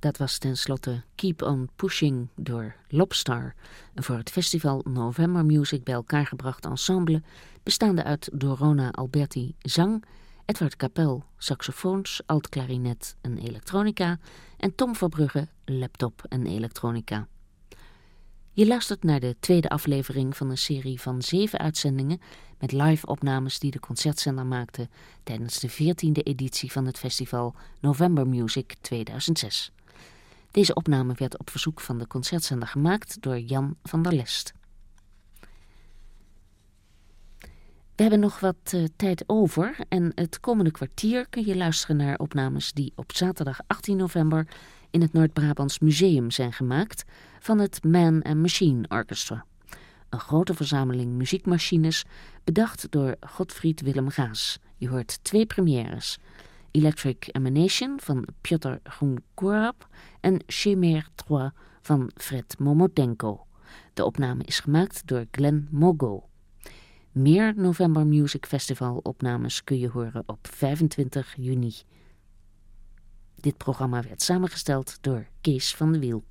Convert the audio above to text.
Dat was tenslotte Keep on Pushing door Lobstar, een voor het festival November Music bij elkaar gebracht ensemble, bestaande uit Dorona Alberti zang, Edward Capel saxofoons, altklarinet en elektronica en Tom Verbrugge laptop en elektronica. Je luistert naar de tweede aflevering van een serie van 7 uitzendingen met live-opnames die de concertzender maakte tijdens de 14e editie van het festival November Music 2006. Deze opname werd op verzoek van de concertzender gemaakt door Jan van der Lest. We hebben nog wat tijd over en het komende kwartier kun je luisteren naar opnames die op zaterdag 18 november in het Noord-Brabants Museum zijn gemaakt van het Man and Machine Orchestra. Een grote verzameling muziekmachines bedacht door Godfried Willem Gaas. Je hoort 2 premières. Electric Emanation van Piotr Grunkorab en Chimère 3 van Fred Momotenko. De opname is gemaakt door Glenn Mogo. Meer November Music Festival opnames kun je horen op 25 juni. Dit programma werd samengesteld door Kees van de Wiel.